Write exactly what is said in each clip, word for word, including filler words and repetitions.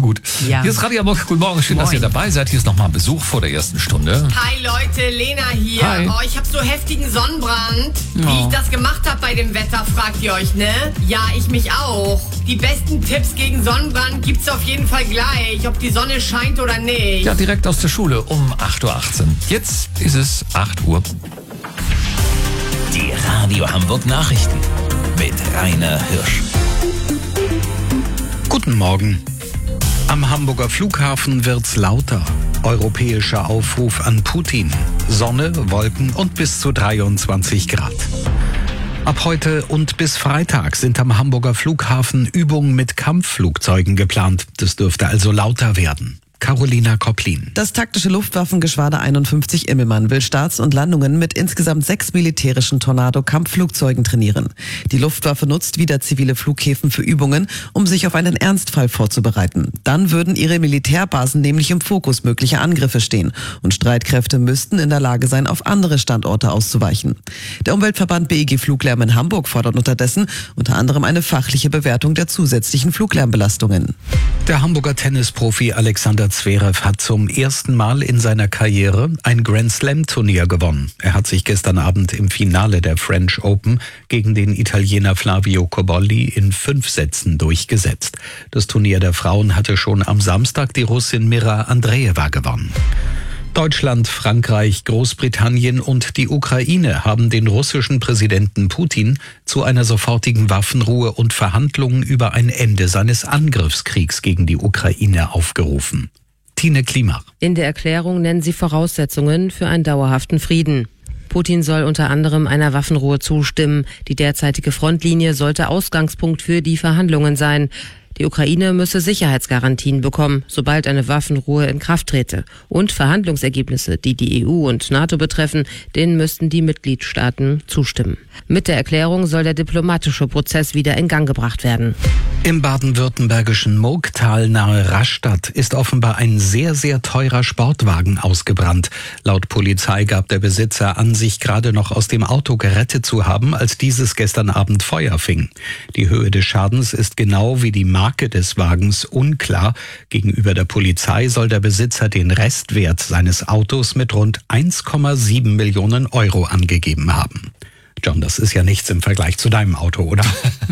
so gut. Ja. Hier ist Radio Hamburg. Guten Morgen, schön, Moin. dass ihr dabei seid. Hier ist nochmal ein Besuch vor der ersten Stunde. Hi Leute, Lena hier. Hi. Oh, ich habe so heftigen Sonnenbrand. Wie Oh. ich das gemacht habe bei dem Wetter, fragt ihr euch, ne? Ja, ich mich auch. Die besten Tipps gegen Sonnenbrand gibt's auf jeden Fall gleich, ob die Sonne scheint oder nicht. Ja, direkt aus der Schule um acht Uhr achtzehn. Jetzt ist es acht Uhr. Die Radio Hamburg Nachrichten mit Rainer Hirsch. Guten Morgen. Am Hamburger Flughafen wird's lauter. Europäischer Aufruf an Putin. Sonne, Wolken und bis zu dreiundzwanzig Grad. Ab heute und bis Freitag sind am Hamburger Flughafen Übungen mit Kampfflugzeugen geplant. Das dürfte also lauter werden. Carolina Kopplin. Das taktische Luftwaffengeschwader einundfünfzig Immelmann will Starts und Landungen mit insgesamt sechs militärischen Tornado-Kampfflugzeugen trainieren. Die Luftwaffe nutzt wieder zivile Flughäfen für Übungen, um sich auf einen Ernstfall vorzubereiten. Dann würden ihre Militärbasen nämlich im Fokus möglicher Angriffe stehen und Streitkräfte müssten in der Lage sein, auf andere Standorte auszuweichen. Der Umweltverband B E G Fluglärm in Hamburg fordert unterdessen unter anderem eine fachliche Bewertung der zusätzlichen Fluglärmbelastungen. Der Hamburger Tennisprofi Alexander Zverev hat zum ersten Mal in seiner Karriere ein Grand-Slam-Turnier gewonnen. Er hat sich gestern Abend im Finale der French Open gegen den Italiener Flavio Cobolli in fünf Sätzen durchgesetzt. Das Turnier der Frauen hatte schon am Samstag die Russin Mira Andreeva gewonnen. Deutschland, Frankreich, Großbritannien und die Ukraine haben den russischen Präsidenten Putin zu einer sofortigen Waffenruhe und Verhandlungen über ein Ende seines Angriffskriegs gegen die Ukraine aufgerufen. Tine Klimach. In der Erklärung nennen sie Voraussetzungen für einen dauerhaften Frieden. Putin soll unter anderem einer Waffenruhe zustimmen. Die derzeitige Frontlinie sollte Ausgangspunkt für die Verhandlungen sein. Die Ukraine müsse Sicherheitsgarantien bekommen, sobald eine Waffenruhe in Kraft trete. Und Verhandlungsergebnisse, die die E U und NATO betreffen, denen müssten die Mitgliedstaaten zustimmen. Mit der Erklärung soll der diplomatische Prozess wieder in Gang gebracht werden. Im baden-württembergischen Murgtal nahe Rastatt ist offenbar ein sehr, sehr teurer Sportwagen ausgebrannt. Laut Polizei gab der Besitzer an, sich gerade noch aus dem Auto gerettet zu haben, als dieses gestern Abend Feuer fing. Die Höhe des Schadens ist genau wie die Marke des Wagens unklar. Gegenüber der Polizei soll der Besitzer den Restwert seines Autos mit rund eins Komma sieben Millionen Euro angegeben haben. John, das ist ja nichts im Vergleich zu deinem Auto, oder?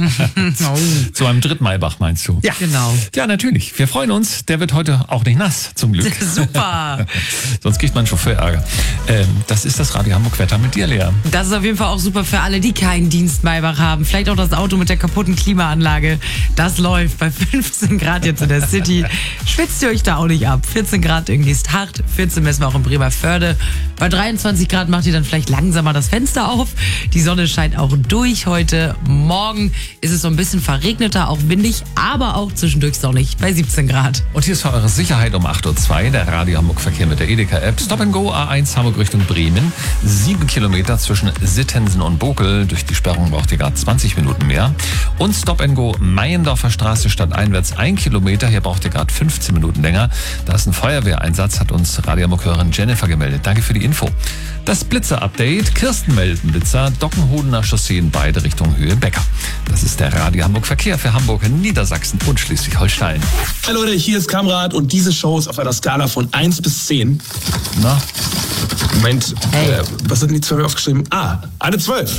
Zu einem Drittmaibach meinst du? Ja, genau. Ja, natürlich. Wir freuen uns. Der wird heute auch nicht nass, zum Glück. Super. Sonst kriegt man Chauffeurärger. Ähm, das ist das Radio Hamburg Wetter mit dir, Lea. Das ist auf jeden Fall auch super für alle, die keinen Dienstmaibach haben. Vielleicht auch das Auto mit der kaputten Klimaanlage. Das läuft bei fünfzehn Grad jetzt in der City. Schwitzt ihr euch da auch nicht ab. vierzehn Grad irgendwie ist hart. vierzehn messen wir auch in Bremerförde. Bei dreiundzwanzig Grad macht ihr dann vielleicht langsamer das Fenster auf. Die Sonne scheint auch durch heute. Morgen ist es so ein bisschen verregneter, auch windig, aber auch zwischendurch sonnig bei siebzehn Grad. Und hier ist für eure Sicherheit um acht Uhr zwei der Radio Hamburg Verkehr mit der Edeka-App. Stop and Go A eins Hamburg Richtung Bremen. Sieben Kilometer zwischen Sittensen und Bokel. Durch die Sperrung braucht ihr gerade zwanzig Minuten mehr. Und Stop and Go Meiendorfer Straße stadteinwärts ein Kilometer. Hier braucht ihr gerade fünfzehn Minuten länger. Da ist ein Feuerwehreinsatz, hat uns Radio Hamburg-Hörerin Jennifer gemeldet. Danke für die Info. Das Blitzer-Update. Kirsten meldet einen Blitzer. Dockenhodener Chaussee in beide Richtungen Höhe Becker. Das ist der Radio Hamburg Verkehr für Hamburg, Niedersachsen und Schleswig-Holstein. Hi Leute, hier ist Kamrat und diese Show ist auf einer Skala von eins bis zehn. Na? Moment, Hey. äh, was sind die zwei aufgeschrieben? Ah, eine zwölf.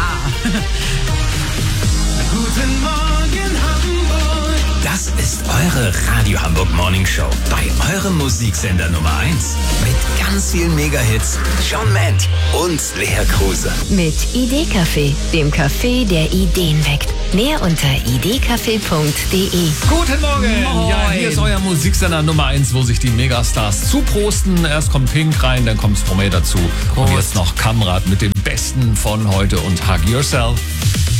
Guten Morgen Hamburg. Das ist eure Radio Hamburg Morning Show bei eurem Musiksender Nummer eins. Mit ganz vielen Megahits, John Matt und Lea Kruse. Mit Idee-Café, dem Café, der Ideen weckt. Mehr unter idcafé punkt de. Guten Morgen! Moin. Ja, hier ist euer Musiksender Nummer eins, wo sich die Megastars zuprosten. Erst kommt Pink rein, dann kommt Stromae dazu. Prost. Und jetzt noch Kamrat mit dem Besten von heute und Hug Yourself.